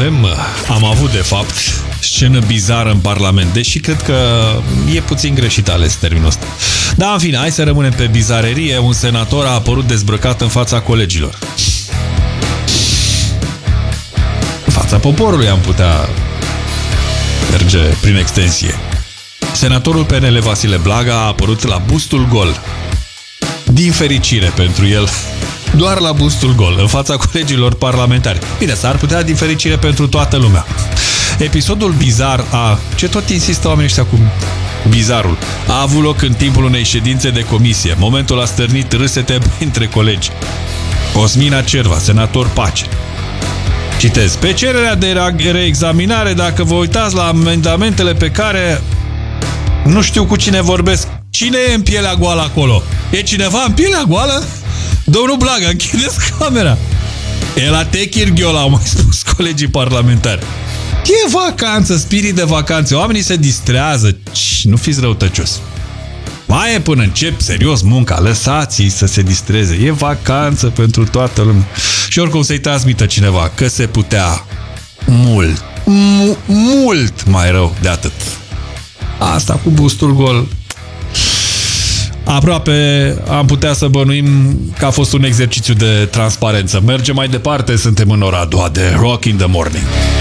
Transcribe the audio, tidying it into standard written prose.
am avut de fapt scenă bizară în Parlament, deși cred că e puțin greșit ales terminul ăsta. Dar în fine, hai să rămânem pe bizarerie. Un senator a apărut dezbrăcat în fața colegilor. În fața poporului am putea merge prin extensie. Senatorul PNL Vasile Blaga a apărut la bustul gol. Din fericire pentru el, doar la bustul gol, în fața colegilor parlamentari. Bine, s-ar putea din fericire pentru toată lumea. Episodul bizar ce tot insistă oamenii ăștia cu bizarul, a avut loc în timpul unei ședințe de comisie. Momentul a stârnit râsete între colegi. Cosmina Cerva, senator Pace. Citez. Pe cererea de reexaminare, dacă vă uitați la amendamentele pe care nu știu cu cine vorbesc. Cine e în pielea goală acolo? E cineva în pielea goală? Domnul Blaga, închideți camera. E la Techirghiol, au mai spus colegii parlamentari. E vacanță, spirit de vacanță. Oamenii se distrează. Nu fiți răutăcios. Mai e până încep serios munca. Lăsați-i să se distreze. E vacanță pentru toată lumea. Și oricum să-i transmită cineva că se putea mult mai rău de atât. Asta cu bustul gol, aproape am putea să bănuim că a fost un exercițiu de transparență. Mergem mai departe, suntem în ora a doua de Rock in the Morning.